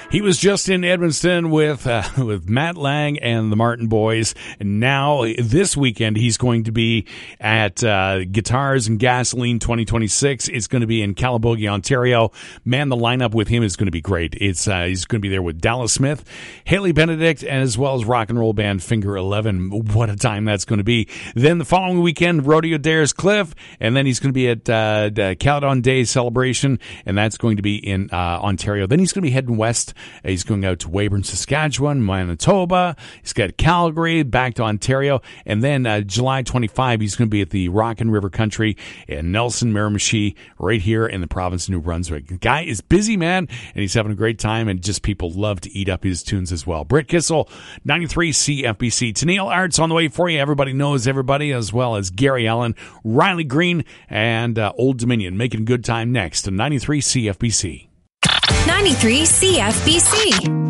He was just in Edmonton with Matt Lang and the Martin Boys, and now this weekend he's going to be at Guitars and Gasoline 2026. It's going to be in Calabogie, Ontario. Man, the lineup with him is going to be great. He's going to be there with Dallas Smith, Haley Benedict, and as well as rock and roll band Finger 11. What a time that's going to be. Then the following weekend, Rodeo Dares Cliff, and then he's going to be at Caledon Day Celebration, and that's going to be in Ontario. Then he's going to be heading west. He's going out to Weyburn, Saskatchewan, Manitoba. He's got Calgary, back to Ontario. And then July 25, he's going to be at the Rock and River Country in Nelson, Miramichi, right here in the province of New Brunswick. The guy is busy, man, and he's having a great time, and just people love to eat up his tunes as well. Britt Kissel, 93 CFBC. Tennille Arts on the way for you. Everybody knows everybody, as well as Gary Allen, Riley Green, and Old Dominion. Making good time next to 93 CFBC. 93 CFBC.